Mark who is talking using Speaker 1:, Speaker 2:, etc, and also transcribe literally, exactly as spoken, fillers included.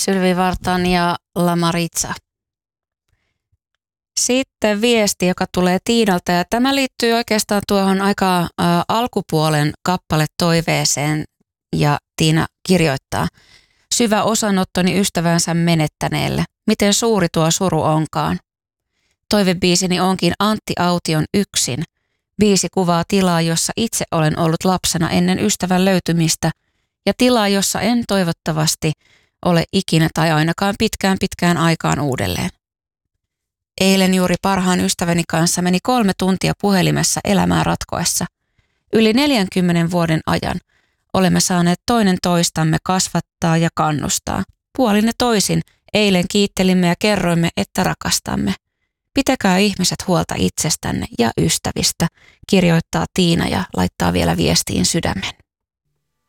Speaker 1: Sylvi Vartan ja Lamaritsa. Sitten viesti, joka tulee Tiinalta, ja tämä liittyy oikeastaan tuohon aika ä, alkupuolen kappale toiveeseen, ja Tiina kirjoittaa: syvä osanottoni ystävänsä menettäneelle, miten suuri tuo suru onkaan. Toivebiisini onkin Antti Aution Yksin. Biisi kuvaa tilaa, jossa itse olen ollut lapsena ennen ystävän löytymistä, ja tilaa, jossa en toivottavasti ole ikinä tai ainakaan pitkään pitkään aikaan uudelleen. Eilen juuri parhaan ystäväni kanssa meni kolme tuntia puhelimessa elämää ratkoessa. Yli neljänkymmenen vuoden ajan olemme saaneet toinen toistamme kasvattaa ja kannustaa. Puolin ja toisin eilen kiittelimme ja kerroimme, että rakastamme. Pitäkää ihmiset huolta itsestänne ja ystävistä, kirjoittaa Tiina ja laittaa vielä viestiin sydämen.